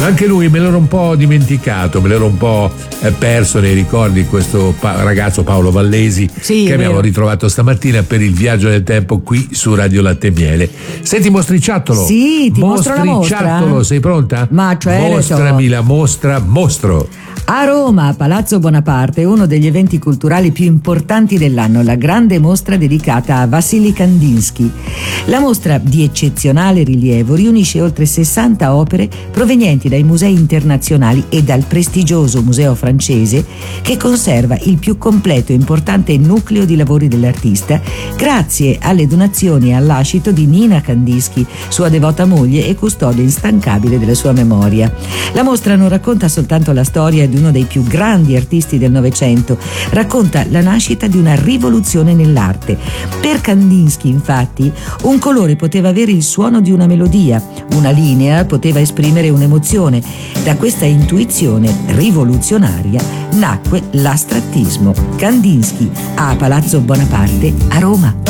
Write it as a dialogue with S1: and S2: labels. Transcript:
S1: Anche lui me l'ero un po' dimenticato, me l'ero un po' perso nei ricordi, questo ragazzo Paolo Vallesi,
S2: sì,
S1: che abbiamo ritrovato stamattina per il viaggio nel tempo qui su Radio Latte e Miele. Senti, mostriciattolo.
S2: Sì, ti mostro la mostra.
S1: Mostriciattolo, sei pronta?
S2: Ma cioè,
S1: mostrami la mostra, mostro.
S2: A Roma, Palazzo Bonaparte, uno degli eventi culturali più importanti dell'anno, la grande mostra dedicata a Vassili Kandinsky. La mostra, di eccezionale rilievo, riunisce oltre 60 opere provenienti dai musei internazionali e dal prestigioso museo francese, che conserva il più completo e importante nucleo di lavori dell'artista, grazie alle donazioni e al lascito di Nina Kandinsky, sua devota moglie e custode instancabile della sua memoria. La mostra non racconta soltanto la storia di uno dei più grandi artisti del Novecento, racconta la nascita di una rivoluzione nell'arte. Per Kandinsky, infatti, un colore poteva avere il suono di una melodia, una linea poteva esprimere un'emozione. Da questa intuizione rivoluzionaria nacque l'astrattismo. Kandinsky a Palazzo Bonaparte a Roma.